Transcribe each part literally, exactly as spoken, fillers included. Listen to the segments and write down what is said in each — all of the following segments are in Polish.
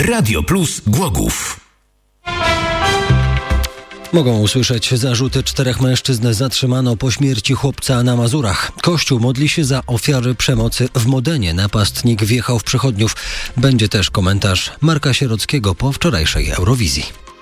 Radio Plus Głogów. Mogą usłyszeć zarzuty czterech mężczyzn zatrzymano po śmierci chłopca na Mazurach. Kościół modli się za ofiary przemocy w Modenie. Napastnik wjechał w przechodniów. Będzie też komentarz Marka Sierockiego po wczorajszej Eurowizji.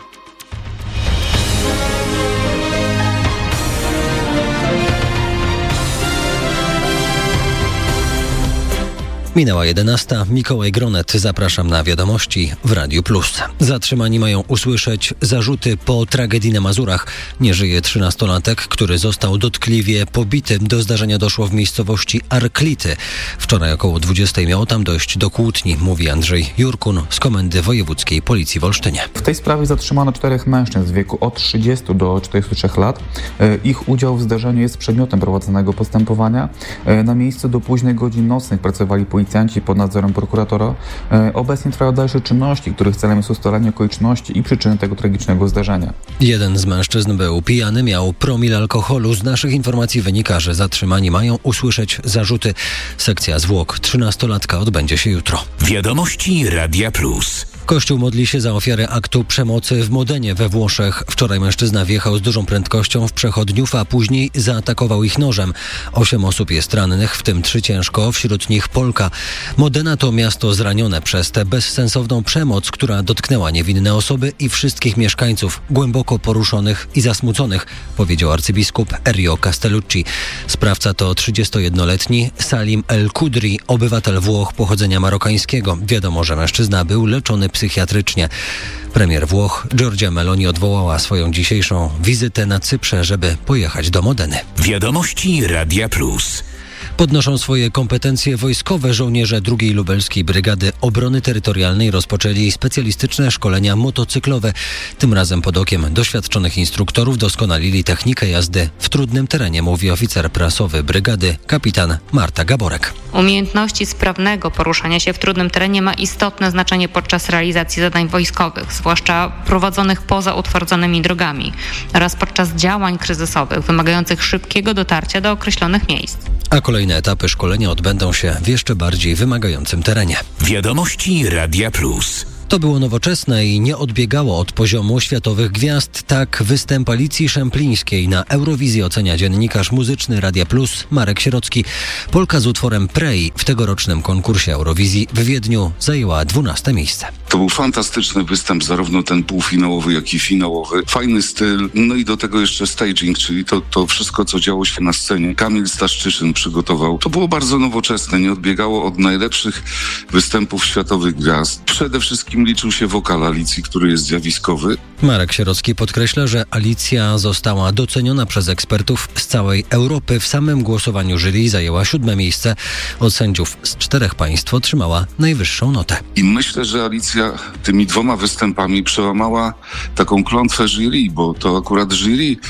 Minęła jedenasta. Mikołaj Gronet. Zapraszam na wiadomości w Radiu Plus. Zatrzymani mają usłyszeć zarzuty po tragedii na Mazurach. Nie żyje trzynastolatek, który został dotkliwie pobity. Do zdarzenia doszło w miejscowości Arklity. Wczoraj około dwudziestej miało tam dojść do kłótni, mówi Andrzej Jurkun z Komendy Wojewódzkiej Policji w Olsztynie. W tej sprawie zatrzymano czterech mężczyzn w wieku od trzydziestu do czterdziestu trzech lat. Ich udział w zdarzeniu jest przedmiotem prowadzonego postępowania. Na miejscu do późnych godzin nocnych pracowali policjanci pod nadzorem prokuratora. Obecnie trwają dalsze czynności, których celem jest ustalenie okoliczności i przyczyny tego tragicznego zdarzenia. Jeden z mężczyzn był pijany, miał promil alkoholu. Z naszych informacji wynika, że zatrzymani mają usłyszeć zarzuty. Sekcja zwłok trzynastolatka odbędzie się jutro. Wiadomości Radia Plus. Kościół modli się za ofiarę aktu przemocy w Modenie we Włoszech. Wczoraj mężczyzna wjechał z dużą prędkością w przechodniów, a później zaatakował ich nożem. Osiem osób jest rannych, w tym trzy ciężko, wśród nich Polka. Modena to miasto zranione przez tę bezsensowną przemoc, która dotknęła niewinne osoby i wszystkich mieszkańców, głęboko poruszonych i zasmuconych, powiedział arcybiskup Erio Castellucci. Sprawca to trzydziestojednoletni Salim El Kudri, obywatel Włoch pochodzenia marokańskiego. Wiadomo, że mężczyzna był leczony psychiatrycznie. Premier Włoch Giorgia Meloni odwołała swoją dzisiejszą wizytę na Cyprze, żeby pojechać do Modeny. Wiadomości Radia Plus. Podnoszą swoje kompetencje wojskowe. Żołnierze drugiej Lubelskiej Brygady Obrony Terytorialnej rozpoczęli specjalistyczne szkolenia motocyklowe. Tym razem pod okiem doświadczonych instruktorów doskonalili technikę jazdy w trudnym terenie, mówi oficer prasowy brygady kapitan Marta Gaborek. Umiejętności sprawnego poruszania się w trudnym terenie ma istotne znaczenie podczas realizacji zadań wojskowych, zwłaszcza prowadzonych poza utwardzonymi drogami oraz podczas działań kryzysowych wymagających szybkiego dotarcia do określonych miejsc. A kolejne etapy szkolenia odbędą się w jeszcze bardziej wymagającym terenie. Wiadomości Radia Plus. To było nowoczesne i nie odbiegało od poziomu światowych gwiazd. Tak występ Alicji Szemplińskiej na Eurowizji ocenia dziennikarz muzyczny Radia Plus Marek Sierocki. Polka z utworem Pray w tegorocznym konkursie Eurowizji w Wiedniu zajęła dwunaste miejsce. To był fantastyczny występ, zarówno ten półfinałowy, jak i finałowy. Fajny styl, no i do tego jeszcze staging, czyli to, to wszystko, co działo się na scenie. Kamil Staszczyszyn przygotował. To było bardzo nowoczesne, nie odbiegało od najlepszych występów światowych gwiazd. Przede wszystkim liczył się wokal Alicji, który jest zjawiskowy. Marek Sierocki podkreśla, że Alicja została doceniona przez ekspertów z całej Europy. W samym głosowaniu jury zajęła siódme miejsce. Od sędziów z czterech państw otrzymała najwyższą notę. I myślę, że Alicja tymi dwoma występami przełamała taką klątwę jury, bo to akurat jury yy,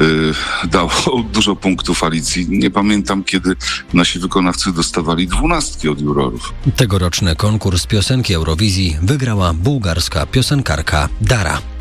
dało dużo punktów Alicji. Nie pamiętam, kiedy nasi wykonawcy dostawali dwunastki od jurorów. Tegoroczny konkurs piosenki Eurowizji wygrała bułgarska piosenkarka Dara.